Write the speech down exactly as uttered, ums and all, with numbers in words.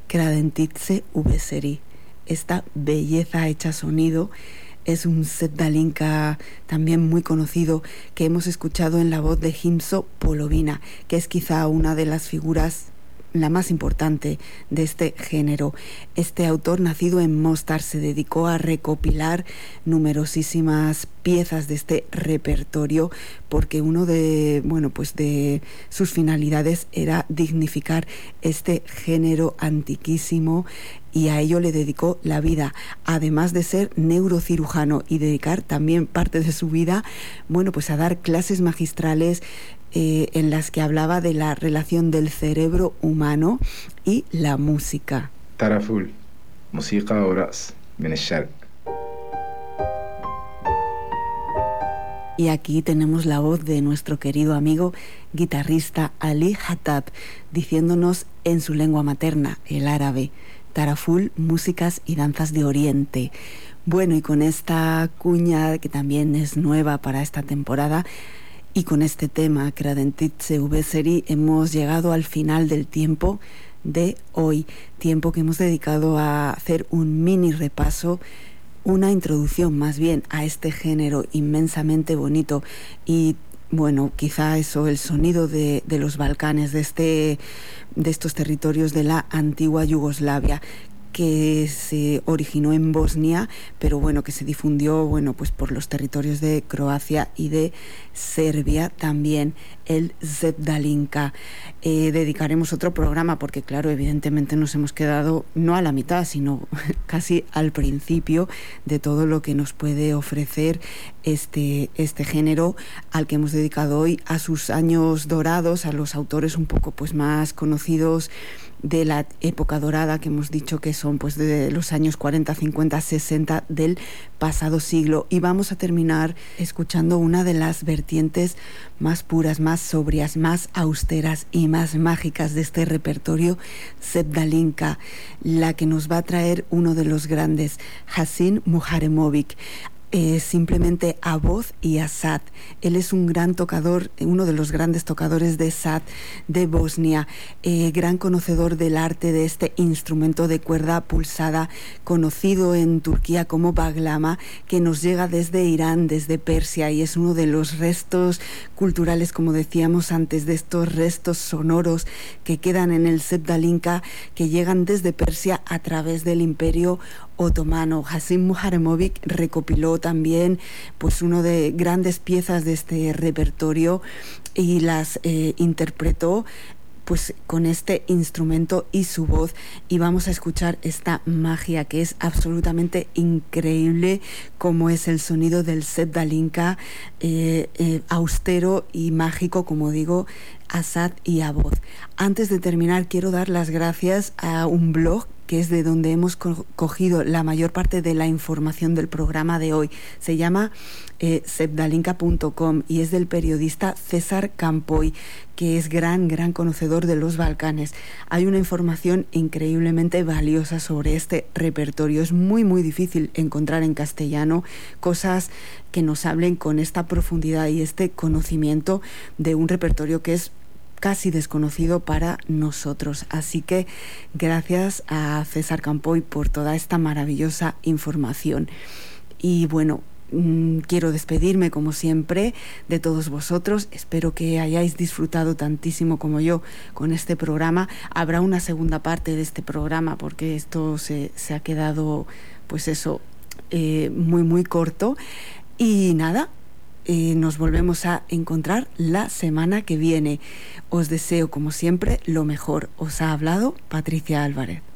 Cradentitze Ubeseri. Esta belleza hecha sonido es un Sebdalinka también muy conocido que hemos escuchado en la voz de Himso Polovina, que es quizá una de las figuras la más importante de este género. Este autor, nacido en Mostar, se dedicó a recopilar numerosísimas piezas de este repertorio porque uno de, bueno, pues de sus finalidades era dignificar este género antiquísimo, y a ello le dedicó la vida, además de ser neurocirujano y dedicar también parte de su vida, bueno, pues a dar clases magistrales Eh, en las que hablaba de la relación del cerebro humano y la música. Taraful, música horas, min ash-sharq. Y aquí tenemos la voz de nuestro querido amigo guitarrista Ali Hatab, diciéndonos en su lengua materna, el árabe: Taraful, músicas y danzas de Oriente. Bueno, y con esta cuña que también es nueva para esta temporada, y con este tema, Cradentitze Ubeseri, hemos llegado al final del tiempo de hoy. Tiempo que hemos dedicado a hacer un mini repaso, una introducción más bien a este género inmensamente bonito. Y bueno, quizá eso, el sonido de, de los Balcanes, de, este, de estos territorios de la antigua Yugoslavia, que se originó en Bosnia, pero bueno, que se difundió, bueno, pues por los territorios de Croacia y de Serbia también, el Sebdalinka. Eh, dedicaremos otro programa porque, claro, evidentemente nos hemos quedado no a la mitad, sino casi al principio de todo lo que nos puede ofrecer este, este género al que hemos dedicado hoy, a sus años dorados, a los autores un poco pues más conocidos de la época dorada, que hemos dicho que son pues de los años cuarenta, cincuenta, sesenta del pasado siglo. Y vamos a terminar escuchando una de las vertientes más puras, más sobrias, más austeras y más mágicas de este repertorio Sebdalinka, la que nos va a traer uno de los grandes, Hasim Muharemovic. Eh, simplemente a voz y a saz. Él es un gran tocador, uno de los grandes tocadores de saz de Bosnia, eh, gran conocedor del arte de este instrumento de cuerda pulsada, conocido en Turquía como baglama, que nos llega desde Irán, desde Persia, y es uno de los restos culturales, como decíamos antes, de estos restos sonoros que quedan en el Sebdalinka, que llegan desde Persia a través del Imperio Otomano. Hasim Muharemovic recopiló también pues uno de grandes piezas de este repertorio y las eh, interpretó pues con este instrumento y su voz, y vamos a escuchar esta magia que es absolutamente increíble, como es el sonido del Sebdalinka, eh, eh, austero y mágico, como digo, a saz y a voz. Antes de terminar, quiero dar las gracias a un blog que es de donde hemos co- cogido la mayor parte de la información del programa de hoy. Se llama eh, sebdalinka punto com y es del periodista César Campoy, que es gran, gran conocedor de los Balcanes. Hay una información increíblemente valiosa sobre este repertorio. Es muy, muy difícil encontrar en castellano cosas que nos hablen con esta profundidad y este conocimiento de un repertorio que es casi desconocido para nosotros. Así que gracias a César Campoy por toda esta maravillosa información. Y bueno, mmm, quiero despedirme como siempre de todos vosotros. Espero que hayáis disfrutado tantísimo como yo con este programa. Habrá una segunda parte de este programa porque esto se, se ha quedado pues eso eh, muy muy corto. Y nada, Eh, nos volvemos a encontrar la semana que viene. Os deseo, como siempre, lo mejor. Os ha hablado Patricia Álvarez.